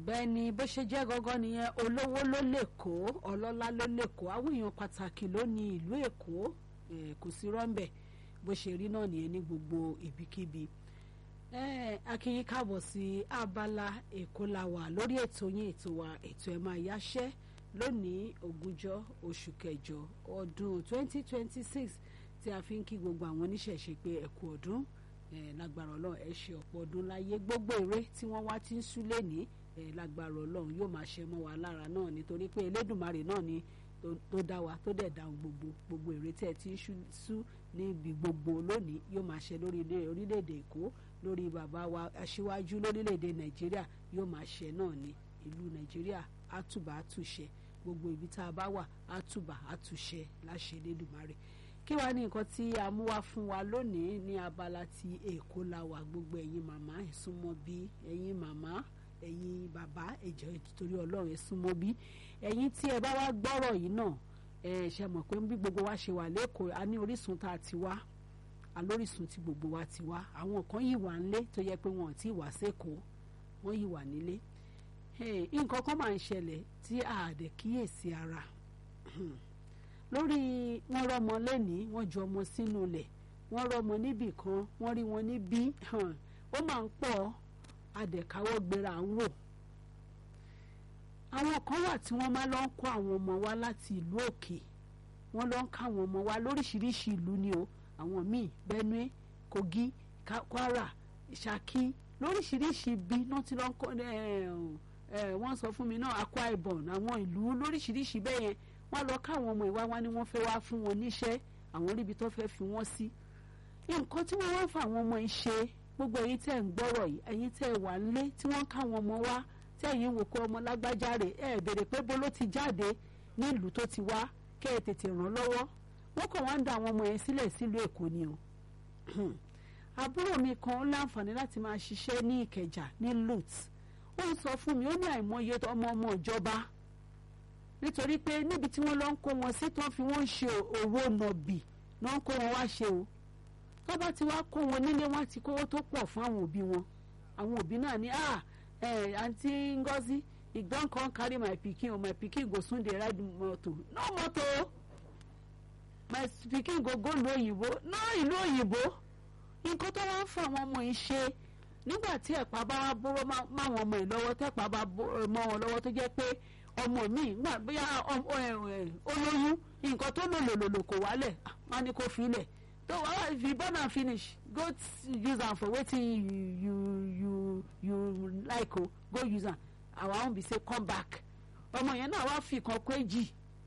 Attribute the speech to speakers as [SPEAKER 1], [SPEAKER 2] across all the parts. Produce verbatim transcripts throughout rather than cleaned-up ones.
[SPEAKER 1] bẹ́ẹ̀ ni bó ṣe jẹ́ gọ́gọ́ nìyẹn, olówó ló lè kó, ọlọ́lá ló lè kó, àwọn èèyàn pàtàkì ló ní ìlú Èkó, kò sí rọ́ńbẹ̀ bó ṣe rí náà nìyẹn ní gbogbo ibikíbi. Akínyìn káàbọ̀ sí abala Èkó la wà lórí ètò yín, ètò wa ètò ẹ̀ máa yáṣẹ́ lónìí ogúnjọ́ oṣù kẹjọ ọdún twenty twenty six tí a fi ń kí gbogbo àwọn oníṣẹ̀ṣe pé ẹ kú ọdún lágbára Ọlọ́run ẹ ṣe ọ̀pọ̀ ọdún láyé, gbogbo èrè tí wọ́n wá ti ń súlé ní lágbára Ọlọ́run yóò máa ṣe mọ́ wa lára náà nítorí pé Elédùmarè náà ni tó dá wa tó dẹ̀ dá gbogbo gbogbo èrè tí ẹ ti ń sú níbi gbogbo lónìí yóò máa ṣe lórí orílẹ̀-èdè Èkó, lórí bàbá wa aṣíwájú lórílẹ̀-èdè Nàìjíríà yóò máa ṣe náà ní ìlú Nàìjíríà àtùbà àtúnṣe, gbogbo ibi tá a bá wà àtùbà àtúnṣe láṣẹ Elédùmarè. Kí wàá ní nǹkan tí a mú wá fún wa lónìí ní abala ti Èkó la wà, gbogbo ẹ̀yin màmá ẹ súnmọ́ bí, ẹ̀yin màmá ẹ̀yin bàbá ẹ jọ̀ọ́ torí Ọlọ́run ẹ súnmọ́ bí, ẹ̀yin tí ẹ bá wá gbọ́rọ̀ yìí náà ẹ ṣe mọ̀ pé bí gbogbo wa ṣe wà lẹ́kọ̀ọ́ a ní orísun tá a ti wá, alórísun tí gbogbo wa ti wá, àwọn kan yìí wà nílé tó yẹ pé wọn ò tí ì wá sẹ́kọ̀ọ́, wọ́n yìí wà nílé. Nǹkan kan máa ń ṣẹlẹ̀ tí a dẹ̀ kíyèsí ara lórí wọn rọmọ lẹ́ni wọ́n ju ọmọ sínú ilẹ̀, wọ́n rọmọ níbì kan wọ́n rí wọn níbí, ó máa ń pọ̀ adẹ̀káwọ́ gbéra ń wò. Àwọn kan wà tí wọ́n máa lọ ń kó àwọn ọmọ wa láti ìlú òkè, wọ́n lọ ń ká àwọn ọmọ wa lóríṣiríṣi ìlú ni o, àwọn míì Benue, Kogi, Kwara, Ṣakí, lóríṣiríṣi bí náà ti lọ ń kọ́ wọ́n sọ fún mi náà Akwa Ibom, àwọn ìlú lóríṣiríṣi bẹ́ẹ̀ yẹn wọ́n lọ káwọn ọmọ ìwá wa ni wọ́n fẹ́ wá fún wọn níṣẹ́, àwọn ríbi tó fẹ́ fi wọ́n sí. Nǹkan tí wọ́n wá fún àwọn ọmọ yìí ṣe, gbogbo ẹ̀yin tẹ́ ń gbọ́rọ̀ yìí, ẹ̀yin tẹ́ wà nílé tí wọ́n káwọn ọmọ wá, tí ẹ̀yin wò kó ọmọ lágbájáre ẹ̀ béèrè pé bó ló ti jáde nílùú tó ti wá kẹ́ ẹ tètè ràn lọ́wọ́. Wọ́n kàn wá ń da àwọn ọmọ yẹn sílẹ̀ sílùú Èkó ni o. Àbúrò mi kan láǹfààní láti máa ṣiṣẹ́ ní Ìkẹjà ní Lutz, ó ń sọ fún mi ó ní àìmọye ọmọ ọmọ ìjọba nítorí pé níbi tí wọ́n lọ ń kó wọn sí tí wọ́n fi wọ́n ṣe owó nọ̀bì náà ń kó wọn wá ṣe o. tó bá ti wá kó wọn nílé wọn ti kówó tó pọ̀ fún àwọn òbí wọn, àwọn òbí náà ní ah eh, Aunty Ngozi, if don come carry my pikin or my pikin go soon dey ride motor, no motor, my pikin go go ìlú òyìnbó, no ìlú òyìnbó. Nǹkan tó wá ń fún àwọn ọmọ yìí ṣe nígbà tí ẹ̀pà bá wá bóró máwọn ọmọ yìí lọ́wọ́, tẹ́pà bá mọ́ wọn lọ́wọ́ tó jẹ́ pé ọmọ mi gbà bóyá olóyún nǹkan tó lòlòlò kò wálẹ̀ wọ́n ní kó filẹ̀ tó wá if you born and finish go use am for wetin you you you like o, go use am, our own be say come back. Ọmọ yẹn náà wá fi kan kéjì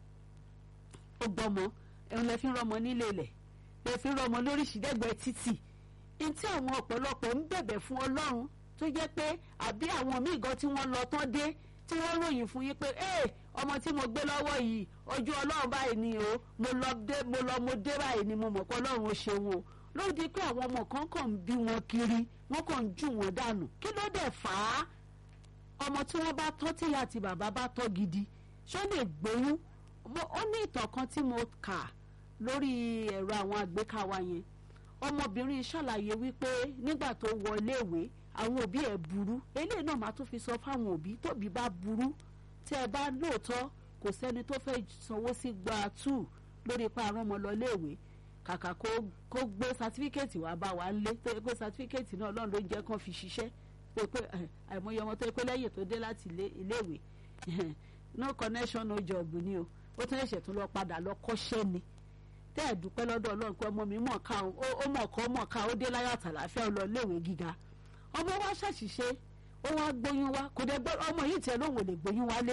[SPEAKER 1] ó gbọmọ ẹ̀hún lẹ fi ń rọmọ nílé ilẹ̀, lẹ fi ń rọmọ lóríṣìídẹ́gbẹ̀ẹ́ títì. Ní tí àwọn ọ̀pọ̀lọpọ̀ ń bẹ̀bẹ̀ fún Ọlọ́run tó jẹ́ pé àbí àwọn míì gan tí wọ́n lọ tán dé tí wọ́n ròyìn fún yín pé ẹ ọmọ tí mo gbé lọ́wọ́ yìí ojú Ọlọ́run báyìí ni o, mo lọ dé mo lọ mo dé báyìí ni mo mọ̀ pé Ọlọ́run ó ṣe wọn o. Ló di pé àwọn ọmọ kan kàn ń bí wọn kiri, wọ́n kàn ń jù wọ́n dànù. Kí ló dé fà á? Ọmọ tí wọ́n bá tọ́ tí ìyá àti bàbá bá tọ́ gidi ṣó lè gbóyún? Ó ní ìtàn kan tí mo kà lórí ẹ̀rọ àwọn àgbéká wa yẹn. Ọmọbìnrin ṣàlàyé wípé nígbà tó wọ iléèwé àwọn òbí ẹ̀ burú. Eléyìí náà máa tún fi sọ fáwọn òbí tóbi bá burú tí ẹ bá lóòótọ́ kò sẹ́ni tó fẹ́ sanwó sí gba two lórí ipa àrùn ọmọ lọ iléèwé, kàkà kó gbé sátífíkẹ́ẹ̀tì wá bá wa lé tó yẹ pé sátífíkẹ́ẹ̀tì náà Ọlọ́run ló ń jẹ́ kán fi ṣiṣẹ́ tó pé àìmọye ọmọ tó yẹ pé lẹ́yìn tó dé láti iléèwé no connection no job ni o, ó tún ẹ̀ṣẹ̀ tó lọ padà lọ kọ́ṣẹ́ ni. Tẹ́ ẹ̀ dúpẹ́ lọ́dọ̀ Ọlọ́run pé ọmọ mi mọ̀ ká ó mọ̀ kọ́ mọ̀ ká ó dé láyọ̀ àtàlàfẹ́ ó lọ iléèwé gíga. Ọmọ wa ṣàṣìṣe ó wá gbóyún wá, kò dé gbọ́ ọmọ yìí tiẹ̀ lóun ò lè gbóyún wálé,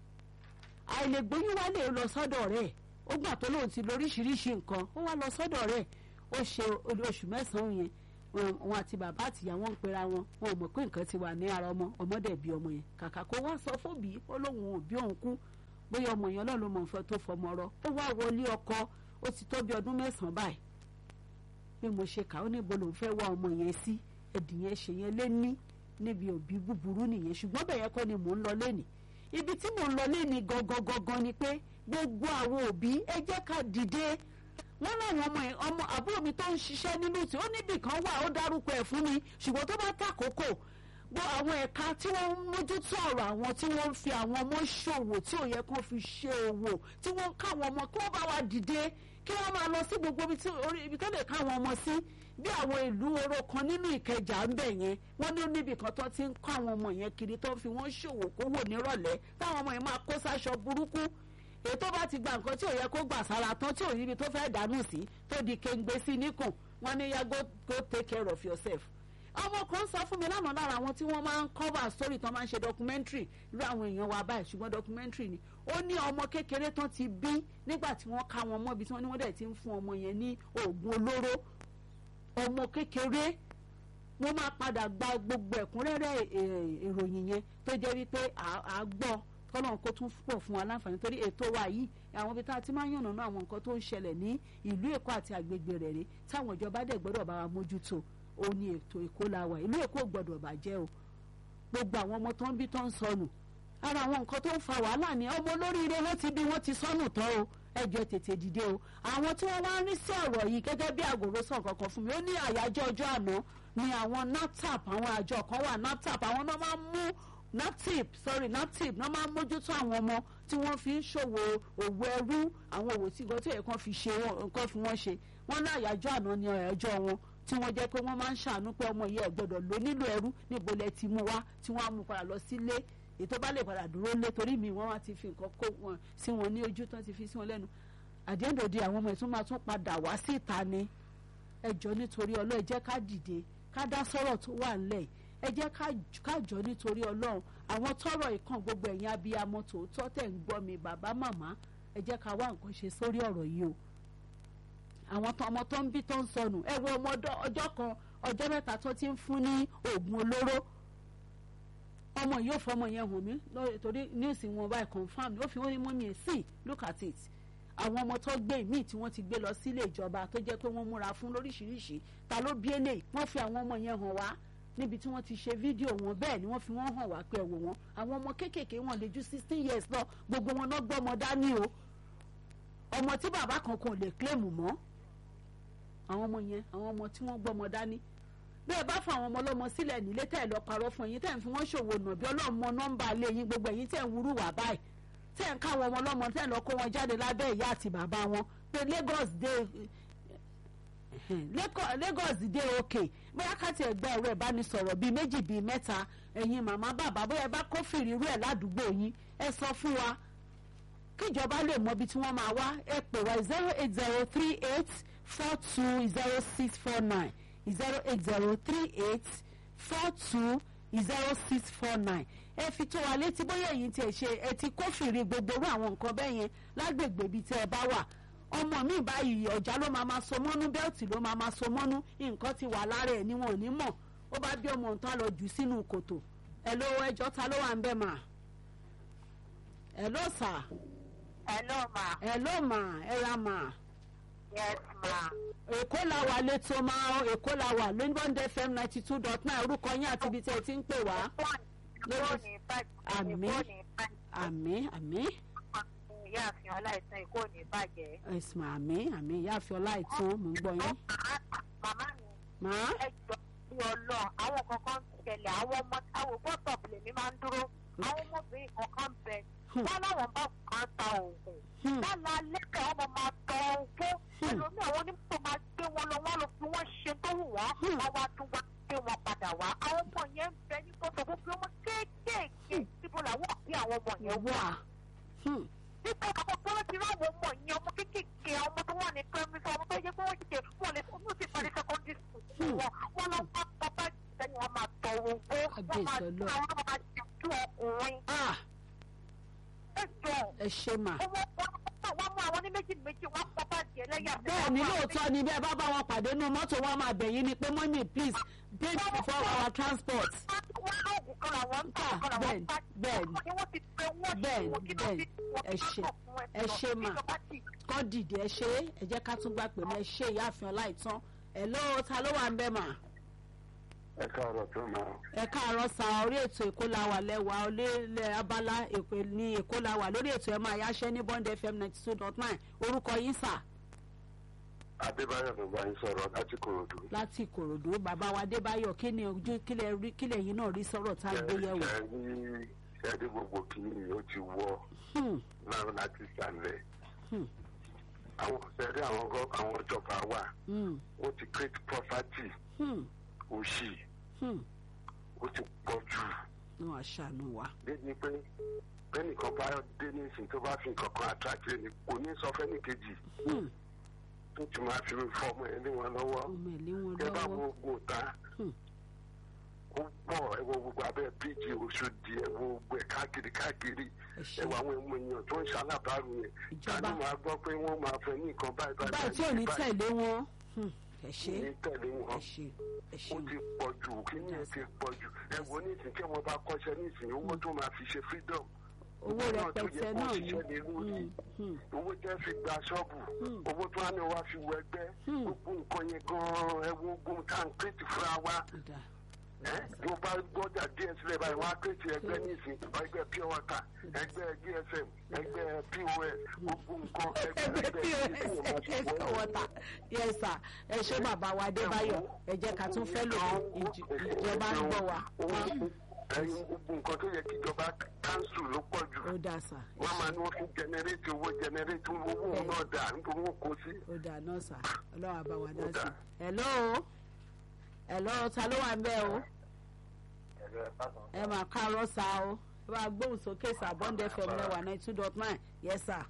[SPEAKER 1] àìlè gbóyún wálé ó lọ sọ́dọ̀ rẹ̀, ó gbà tó lóun ti lóríṣiríṣi nǹkan, ó wá lọ sọ́dọ̀ rẹ̀, ó ṣe oṣù mẹ́sàn-án yẹn wọn àti bàbá àtìyá wọn ń pera wọn, wọn ò mọ̀ pé nǹkan ti wà ní ara ọmọ, ọmọdé bí ọmọ yẹn, kàkà kó wá sọ fóbi ó lóun ò bí òun kú, bóyá ọmọ yẹn Ọlọ́run ló mọ̀ nǹkan tó fọmọ rọ, ó wá wọlé ọkọ, ó ti tó bí ọdún mẹ́sàn-án báyìí. Bí mo ṣe kà ó níbo lòun fẹ́ wá ọmọ yẹn sí, ẹ̀dìyẹn ṣe yẹn lé ní níbi òbí búburú nìyẹn, ṣùgbọ́n bẹ̀yẹ kọ́ ni mò ń lọ lẹ́nìí. Ibi tí mò ń lọ lẹ́nìí gangan gangan ni pé gbogbo àwọn òbí ẹ jẹ́ ká dìde. Wọ́n láwọn ọmọ ọmọ àbúrò mi tó ń ṣiṣẹ́ nínú tí ó níbì kan wà ó dárúkọ ẹ̀ fún mi, ṣùgbọ́n tó bá tàkókò gbọ́ àwọn ẹ̀ka tí wọ́n ń mójútó ọ̀rọ̀ àwọn tí wọ́n ń fi àwọn ọmọ ṣòwò tí ò yẹ kó fi ṣe òwò tí wọ́n ń káwọn ọmọ kí wọ́n bá wa dìde kí wọ́n máa lọ sí gbogbo ibi tó lè káwọn ọmọ sí bí àwọn ìlú oró kan nínú Ìkẹjà ń bẹ̀ yẹn wọ́n ní níbi kan tó ti ń kọ́ àwọn ọmọ yẹn kiri tó ń fi wọ́n ṣòwò kówó nírọ̀lẹ́ táwọn ọmọ yẹn máa kó sáṣọ burúkú èyí tó bá ti gba nǹkan tí ò yẹ kó gbà sára tán tí ò níbi tó fẹ́ dànù sí tó di kéńgbé sí níkùn wọ́n ní yá go go take care of yourself. ọmọ kan sọ fún mi lánàá lára àwọn tí wọ́n máa ń cover story tán máa ń ṣe documentary irú àwọn èèyàn wa báyìí ṣùgbọ́n documentary ni ó ní ọmọ kékeré tán ti bí nígbà tí wọ́n ká wọn mọ́ ibi tí wọ́n ní wọ́n dẹ̀ ti ń fún ọmọ yẹn ní oògùn olóró ọmọ kékeré wọ́n máa padà gba gbogbo ẹ̀kúnrẹ́rẹ́ ìròyìn yẹn tó jẹ́ wípé à gbọ́ kọ́lọ́n kó tún pọ̀ fún wa láǹfààní torí ètò wa yìí àwọn ibi tá a ti máa ń yànnàná àwọn nǹkan tó ń ṣẹlẹ̀ ní ìlú Èkó àti àgbègbè rẹ̀ rí táwọn ìjọba dẹ̀ gbọ́dọ̀ bá wa mójútó ó ní ètò Èkó la wà ìlú Èkó gbọ́dọ̀ bàjẹ́ o gbogbo àwọn ọmọ tó ń bí tó ń sọnù ara àwọn nǹkan tó ń fa wàhálà ni ọmọ olóríire wọ́n ti bí wọ́n ti sọnù tán o ẹjọ́ tètè dìde o àwọn tí wọ́n wá ń rí sí ọ̀rọ̀ yìí gẹ́gẹ́ bí àgòrò sàn kankan fún mi ó ní àyájọ́ ọjọ́ àná ni àwọn naptap àwọn àjọ kan wà naptap àwọn náà máa ń mú naptip sorry naptip náà máa ń mójútó àwọn ọmọ tí wọ́n fi ń ṣòwò òwò ẹrú àwọn òwò tí nǹkan tó yẹ kán fi ṣe nǹkan fi wọ́n ṣe wọ́n ní àyájọ́ àná ni ọjọ́ wọn tí wọ́n jẹ́ pé wọ́n máa ń ṣàánú pé ọmọ yìí ẹ̀ gbọ́dọ̀ lò nílò ẹrú níbo lẹ ti mú wá tí wọ́n á mú padà lọ sílé ètò bá lè padà dúró lé torí mi wọ́n wá ti fi nǹkan kó wọn sí wọn ní ojú tán ti fi sí wọn lẹ́nu àdéhùndòdì àwọn ọmọ ìtún máa tún padà wá sí ìta ni ẹjọ́ nítorí Ọlọ́run ẹ jẹ́ ká dìde ká dá sọ́rọ̀ tó wà ńlẹ̀ ẹ jẹ́ ká jọ nítorí Ọlọ́run àwọn tọ́rọ̀ ìkàn gbogbo ẹ̀yin abiyamọ tòótọ́ tẹ̀ ń gbọ́ mi bàbá màmá ẹ jẹ́ ká wá nǹkan ṣe sórí ọ̀rọ̀ yìí o àwọn ọmọ tó ń bí tó ń sọnù ẹ wo ọmọ ọjọ́ kan ọjọ́ mẹ́ta tó ti ń fún ní oògùn olóró ọmọ yìí ó fọmọ yẹn hàn mí torí news wọn báyìí confam ó fi wọ́n ní mọ́mí ẹ̀ sí look at it àwọn ọmọ tó gbé míì tí wọ́n ti gbé lọ sílé ìjọba tó jẹ́ pé wọ́n múra fún lóríṣiríṣi ta ló bí eléyìí wọ́n fi àwọn ọmọ yẹn hàn wá níbi tí wọ́n ti ṣe fídíò wọn bẹ́ẹ̀ ni wọ́n fi wọ́n hàn wá pé ẹ̀wò wọn àwọn ọmọ kéékèèké wọn lè ju sixteen years lọ gbogbo wọn náà gbọ́mọ dání o ọmọ tí bàbá kankan lè claim mọ́ àwọn ọmọ yẹn àwọn ọmọ tí wọ́n gbọ́mọ dání bẹ́ẹ̀ bá fún àwọn ọmọ ọlọ́mọ sílẹ̀ nílé tẹ́ ẹ̀ lọ parọ́ fún ẹ̀yin tẹ́ ẹ̀ ń fi wọ́n ṣòwò nàbí ọlọ́mọ nọ́mbà lé yín gbogbo ẹ̀yin tẹ́ ẹ̀ ń wúrú wà báyìí tẹ́ ẹ̀ ń ká àwọn ọmọ ọlọ́mọ tẹ́ ẹ̀ lọ kó wọn jáde lábẹ́ ìyá àti bàbá wọn pé Lagos dé Lagos dé òkè bóyá káti ẹ̀gbẹ́ ẹ̀rọ ìbánisọ̀rọ̀ bíi méjì bíi mẹ́ta ẹ̀yin màmá bàbá bóyá ẹ bá kófìrí irú ẹ̀ ládùúgbò yín ẹ sọ fún wa kíjọba lè mọ ibi tí wọ́n máa wá ẹ pè wá zero eight zero three eight four two zero six four nine zero eight zero three eight four two zero six four nine ẹ fi tó wa létí bóyá èyí tí ẹ ṣe ẹ ti kófìrí gbogbo orú àwọn nǹkan bẹ́ẹ̀ yẹn lágbègbè ibi tí ẹ bá wà ọmọ mi báyìí ọjà ló máa máa so mọ́nú bẹ́ẹ̀tì ló máa máa so mọ́nú nǹkan ti wà lára ẹ̀ níwọ̀n ní mọ̀ ó bá bí ọmọ nǹkan lọ jù sínú kòtò ẹ ló ẹjọ́ ta ló wà ń bẹ̀ mà ẹ ló sà
[SPEAKER 2] ẹ ló mà
[SPEAKER 1] ẹ ló mà ẹ ra mà.
[SPEAKER 2] yes ma.
[SPEAKER 1] Èkó la wà létò máa Èkó la wà London F M ninety two dot nine orúkọ yín àti ibi tí ẹ ti ń pè wá. àmín àmín àmín.
[SPEAKER 2] ìyáàfin Ọláìtàn Èkó ní bàjẹ́.
[SPEAKER 1] ẹ̀sìn àmín àmín ìyáàfin Ọláìtàn mò ń gbọ́ yín.
[SPEAKER 2] màmá mi.
[SPEAKER 1] màá.
[SPEAKER 2] ẹ jọ sí Ọlọ́run àwọn kankan ṣẹlẹ̀ àwọn ọmọ àwọn bọ́tọ̀pù lèmi máa ń dúró àwọn ọmọbìnrin kankan bẹ wọn láwọn bá kàn ta oògùn lálẹ́ alẹ́ ọmọ máa tọ ogún ẹlòmíì àwọn onímọ̀ máa gbé wọn lọ wọn lọ fi wọn ṣe tó wù wọn wọn wá tún wá gbé wọn padà wá àwọn ọmọ yẹn ń bẹ ní tọ́tọ̀ gbogbo ọmọ kéékèèké síbo làwọn àbí àwọn ọmọ yẹn wà nípa àwọn tó ń tira àwọn ọmọ yẹn ọmọ kéékèèké àwọn ọmọ tó wà ní primary school ọmọ tó yẹ kó wọ́n ṣe wọn lè fún mi parí secondary school wọn wọn lọ wá bàbá ìṣẹ́ni wọn máa tọ ogún wọn máa tún àwọn ọmọ máa ṣe tú ọkùnrin
[SPEAKER 1] ẹ ṣe mà.
[SPEAKER 2] wọ́n mú àwọn ní méjì méjì wọ́n pọ̀ bá jẹ́ lẹ́yà.
[SPEAKER 1] bẹ́ẹ̀ ni lóòótọ́ ni bẹ́ẹ̀ bá bá wọn pàdé nínú mọ́tò wọn máa bẹ̀yìn ni pé mọ́mí please pay for our transport.
[SPEAKER 2] wọ́n lóògùn kan làwọn ń tà kan làwọn ń tà.
[SPEAKER 1] bẹ́ẹ̀ ni bẹ́ẹ̀ ni bẹ́ẹ̀ ni ẹ ṣe ẹ ṣe mà kọ́ dìde ẹ ṣe ẹ jẹ́ ká tún gbà pé ẹ ṣe ìyáàfin Ọláìtàn ẹ lóò ta ló wà ń bẹ̀ mà.
[SPEAKER 3] ẹ káàárọ̀ tó máa.
[SPEAKER 1] ẹ káàárọ̀ sa orí ètò Èkó la wà lẹ́wà olélẹ̀ abala èkó ní Èkó la wà lórí ètò ẹ máa yáṣẹ́ ní Bond F M ninety two dot nine orúkọ yín sà.
[SPEAKER 3] Adébáyọ̀ ló bá ń sọ̀rọ̀ láti Kòròdú.
[SPEAKER 1] láti Ìkòròdú bàbá wa Adébáyọ̀ kí ni ojú kílẹ̀ rí kílẹ̀ yìí náà rí sọ̀rọ̀ tá a gbé yẹ̀wò.
[SPEAKER 3] Ṣé ní ṣẹ́ẹ́dí gbogbo kìíní ó ti wọ́ láwọn láti sàlẹ̀. Àwọn ṣẹ́ẹ́dí àwọn gọ́ àwọn ìjọba wa wọ́n ti create property òṣì ó ti pọ̀ jù.
[SPEAKER 1] Wọ́n aṣàánú wa.
[SPEAKER 3] Débi pé bẹ́nìkan bá dé nísìn tó bá fi nǹkan kan attract ẹni kò ní sọ fẹ́ni kejì. Tó ti máa fi fọmọ ẹ lé wọn lọ́wọ́.
[SPEAKER 1] ọmọ ẹ̀ lé wọn
[SPEAKER 3] Ẹ bá
[SPEAKER 1] lọ́wọ́.
[SPEAKER 3] wo ogun ta. Ó pọ̀ ẹ wo gbogbo abẹ́ bíríìjì Òṣòdì ẹ wo gbogbo ẹ̀ káàkiri káàkiri.
[SPEAKER 1] ẹ ṣe
[SPEAKER 3] Ẹ wo àwọn ọmọ èèyàn tó ń ṣalábàárù yẹn.
[SPEAKER 1] ìjọba
[SPEAKER 3] Tani máa gbọ́ pé wọ́n máa fẹ́ ní nǹkan báyìí báyìí.
[SPEAKER 1] báyìí tí ò ní tẹ̀lé wọn. ẹ ṣe
[SPEAKER 3] Ní tẹ̀lé
[SPEAKER 1] ẹ
[SPEAKER 3] wọn.
[SPEAKER 1] ṣe ẹ
[SPEAKER 3] Ó
[SPEAKER 1] ṣe
[SPEAKER 3] ti pọ̀ jù kí ni ẹ ti pọ̀ jù. Ẹ wo nísìn kí wọ́n bá kọ́ṣẹ́ nísìn owó tó máa fi ṣe freedom.
[SPEAKER 1] owó rẹpẹtẹ náà ni.
[SPEAKER 3] Owó jẹ́ fi gba ṣọ́ọ̀bù. Owó tó wá ní wá fi wọ ẹgbẹ́. Gbogbo nǹkan yẹn gan-an ẹ wo ogun tá à ń pèsè fúnra wa. Mo bá gbọ́jà díẹ̀ sílẹ̀ báyìí wọ́n á pèsè ẹgbẹ́ nísìn ẹgbẹ́ pure water ẹgbẹ́ G S M ẹgbẹ́ P O S gbogbo nǹkan
[SPEAKER 1] ẹgbẹ́ P O S ẹgbẹ́ water yes sir ẹ ṣé bàbá wa Adébáyọ̀ ẹ jẹ́ ká tún fẹ́ lò ìjọba ń gbọ́ wa.
[SPEAKER 3] Ẹyin gbogbo nǹkan tó yẹ kí ìjọba council ló pọ̀ jù.
[SPEAKER 1] ó dà sà.
[SPEAKER 3] Wọ́n máa ní wọ́n fi generate owó generate owó òun náà dà nítorí wọ́n kó sí.
[SPEAKER 1] ó dà náà sà ọlọ́run àbá wa dá sí. hello hello ta ló wà ń bẹ̀ o. ẹ máa kárọ̀ sa o ẹ bá gbóhùn sókè sà Bond F M lẹ́wà ninety two dot nine yes sir.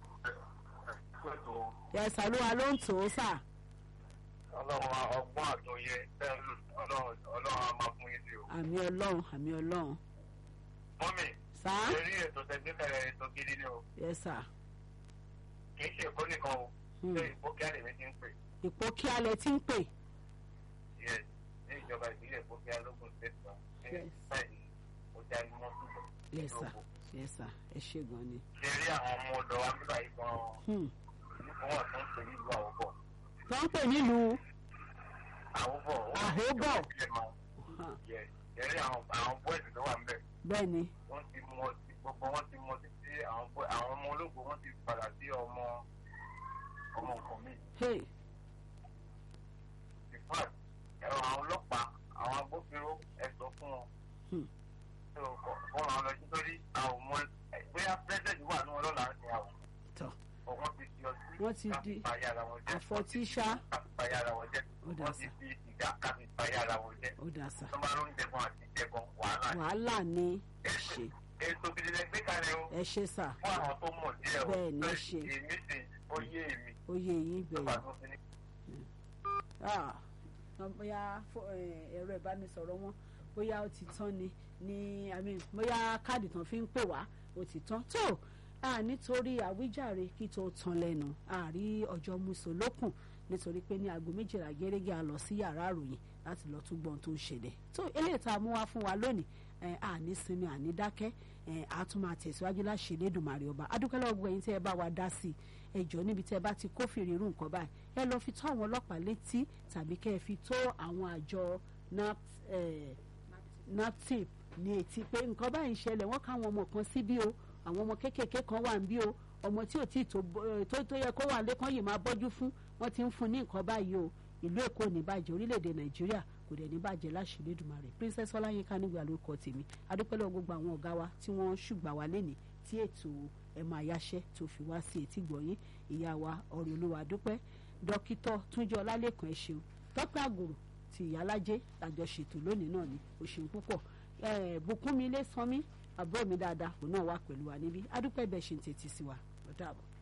[SPEAKER 1] yes sir olúwa ló ń tò ó sà.
[SPEAKER 4] Ọlọ́run ọgbọ́n àtòyẹ Ọlọ́run Ọlọ́run a máa fún yín sí o.
[SPEAKER 1] àmì ọlọ́run àmì ọlọ́run.
[SPEAKER 4] Mọ́mì,
[SPEAKER 1] sà.
[SPEAKER 4] eré ètò tẹ̀gbẹ́fẹ̀rẹ̀ ètò gidi ni o.
[SPEAKER 1] yes sir.
[SPEAKER 4] Kì í ṣe Èkó nìkan o. Ṣé Ìpókíà lèmi ti ń pè?
[SPEAKER 1] Ìpókíà lẹ ti ń pè.
[SPEAKER 4] Yes, ní ìjọba ìbílẹ̀ Ìpókíà lógún state wa.
[SPEAKER 1] Yes.
[SPEAKER 4] Báyìí ó já ní mọ́tò lọ.
[SPEAKER 1] yes sir yes sir ẹ ṣé gan ni.
[SPEAKER 4] Ṣé rí àwọn ọmọ ọ̀dọ́ wa nígbà yìí gan-an? Wọ́n tún ń pè nílùú Àwòbọ̀.
[SPEAKER 1] tó ń pè nílùú
[SPEAKER 4] Àwòbọ̀.
[SPEAKER 1] Àhóbọ̀.
[SPEAKER 4] Yes, ṣé rí àwọn àwọn bọ́ọ̀sì tó wà ń bẹ̀?
[SPEAKER 1] bẹ́ẹ̀ ni.
[SPEAKER 4] Wọ́n ti mọ sí gbogbo wọn ti mọ títí àwọn bọ́ àwọn ọmọ ológun wọn ti padà sí ọmọ ọmọ nǹkan mi.
[SPEAKER 1] hey
[SPEAKER 4] In fact, ẹ̀rọ àwọn ọlọ́pàá àwọn agbófinró ẹ̀sọ́ fún wọn. Ṣé o kọ̀ fún àwọn ọlọ́jú lórí àwọn ọmọ bóyá pẹ́sẹ̀ntì wà ní ọlọ́lá ní àwọn.
[SPEAKER 1] tọ́
[SPEAKER 4] Wọ́n ti di ọtí.
[SPEAKER 1] wọ́n ti di
[SPEAKER 4] káfí ara wọn jẹ́.
[SPEAKER 1] àfọ̀tíṣà.
[SPEAKER 4] káfí payá ara wọn jẹ́.
[SPEAKER 1] Ó dà
[SPEAKER 4] wọ́n
[SPEAKER 1] sá.
[SPEAKER 4] ti fi ìgbà káfí payá ara wọn jẹ́.
[SPEAKER 1] ó dà sà.
[SPEAKER 4] tó bá ló ń jẹ fún àti jẹ gan wàhálà ni.
[SPEAKER 1] wàhálà ni ẹ ṣé
[SPEAKER 4] ètò gidi lẹ gbé kalẹ̀ o.
[SPEAKER 1] ẹ ṣé sà.
[SPEAKER 4] fún àwọn tó mọ̀ díẹ̀ o.
[SPEAKER 1] Bẹ́ẹ̀ ni, ẹ ṣé.
[SPEAKER 4] èmi sì ó yé èmi.
[SPEAKER 1] ó yé yín
[SPEAKER 4] tó bá
[SPEAKER 1] bẹ́ẹ̀.
[SPEAKER 4] tó fi ní.
[SPEAKER 1] ah bóyá fó- eh, ẹ̀rọ ìbánisọ̀rọ̀ wọn bóyá ó ti tán ni ní I mean bóyá káàdì tán fi ń pè wá ó ti tán tó ah nítorí àwíjàre kí tó tán lẹ́nu àárí ọjọ́ mùsùlùkùn nítorí pé ní aago méjìlá gẹ́gẹ́ a lọ sí yàrá àròyìn láti lọ tún gbọ́n tó ń ṣẹlẹ̀ tó eléyìí tá a mú wá fún wa lónìí ẹ àní sinmi àní dákẹ́ ẹ a tún máa tẹ̀síwájú láṣẹ Elédùmarè ọba adúpẹ́ lọ́wọ́ gbogbo ẹ̀yin tí ẹ bá wa dá sí ẹ jọ̀ọ́ níbi tí ẹ bá ti kófìrí irú nǹkan báyìí ẹ lọ fi tó àwọn ọlọ́pàá létí tàbí kẹ́ ẹ fi tó àwọn àjọ naptip ní etí pé nǹkan báyìí ń ṣẹlẹ̀ wọ́n káwọn ọmọ kan síbí o àwọn ọmọ kéékèèké kan wà ń bí o ọmọ tí ò tí tó tó yẹ kó wà lẹ́kàn yìí máa bọ́jú fún wọ́n ti ń fún ní nǹkan báyìí o ìlú Èkó ní bàjẹ́ orílẹ̀-èdè Nàìjíríà kò dẹ̀ ní bàjẹ́ láṣẹ Elédùmarè Princess Ọláyínká nígbà lórúkọ tèmi adúpẹ́lẹ́ gbogbo àwọn ọ̀gá wa tí wọ́n ṣùgbà wá lẹ́nìí tí ètò ẹ̀ máa yáṣẹ́ tó fi wá sí etí gbọ̀nyìn ìyá wa ọ̀rẹ́ olúwa dúpẹ́ dókítà Túnjí Ọlálẹ́kan ẹ ṣeun tọ́pẹ́ àgùrù ti ìyálájẹ́ àjọṣètò lónìí náà ni ó ṣeun púpọ̀ Bùkúnmi Ilé Sanmí àbúrò mi dáadáa òun náà wà pẹ̀lú wa níbí adúpẹ́ bẹ́ẹ̀ ṣe ń tètè sí wa ó dàbọ̀.